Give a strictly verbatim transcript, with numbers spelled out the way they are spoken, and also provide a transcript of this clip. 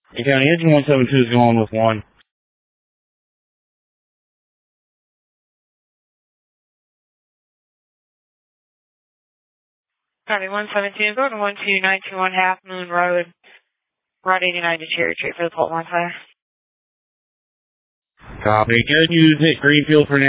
Hey, County, engine one seven two is going with one. County one seventeen, go to one two nine two one Half Moon Road, Route eighty-nine to Cherry Tree for the fault line fire. Copy. Can you hit Greenfield for now?